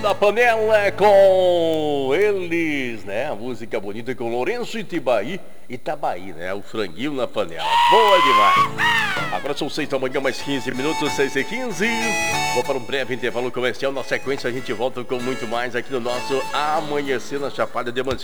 Da panela com eles, né? A música bonita com Lourenço Itabaí, né? O franguinho na panela. Boa demais. Agora são 6 da manhã, mais 15 minutos, 6h15. Vou para um breve intervalo comercial. Na sequência a gente volta com muito mais aqui no nosso Amanhecer na Chapada Diamantina.